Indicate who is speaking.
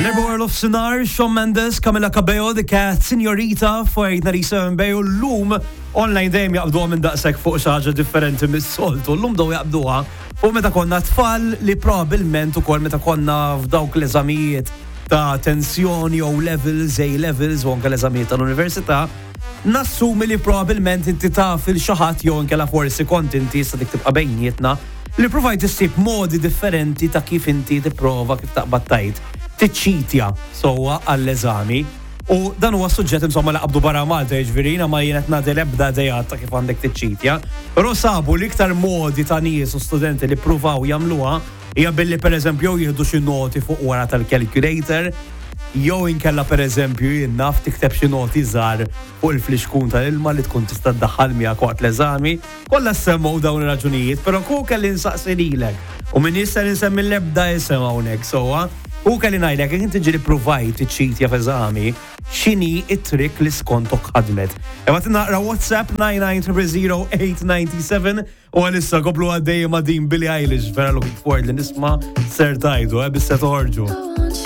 Speaker 1: L-Earl of Sinar, Shawn Mendes, Camila Cabello, The Cat, Signorita, Fajt Narisa Mbejo, l-lum online dejjem jaqbduha minn daqshekk fuq xi ħaġa differenti mis-soltu. L-lum daw jaqbduha fuq meta konna tfal li probabbilment ukoll meta konna f'dawk l-eżamijiet ta' tensjoni jew levels, A-levels u anke l-eżamijiet tal-università, nassumi li probabbilment inti taf il-xi ħadd jew inkella forsi kont inti issa dik tibqa' bejnietna li provajt issib modi differenti ta' kif inti tipprova kif taqbad tajt tiċċitja sewwa għall-eżami. U dan huwa suġġett insomma li qabdu barra Malta jiġifieri ma jien qed nagħti l-ebda idejat ta' kif għandek tiċċitja. Però sabu l-iktar modi ta' nies u studenti li ppruvaw jagħmluha hija billi pereżempju jieħdu xi noti fuq wara tal-calculator jew inkella pereżempju jien naf tikteb xi noti żgħar fuq il-fliexkun tal-ilma li tkun tista' ddaħħal miegħek waqt l-eżami. Kollha semmew dawn ir-raġunijiet, però ku kelli nsaqsi lilek u min jista' insemmi l-ebda isem hawnhekk sewwa. U kelli ngħidlek jekk inti ġieli provajt tiċċitja f'eżami, x'inhi t-trick li skontok ħadmet. Ewwa tinaqra WhatsApp 9900897 u għalissa koplu għaddejja ma' din Billie Eilish vera looking forward li nisma' ser tajdu bis-se toħorġu.